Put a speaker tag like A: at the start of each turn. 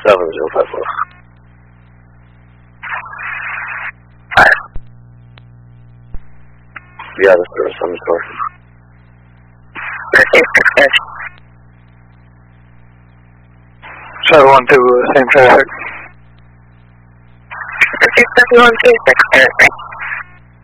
A: 7054. Yeah, the service on the store.
B: Charlie 1-2, same traffic.
C: 67126,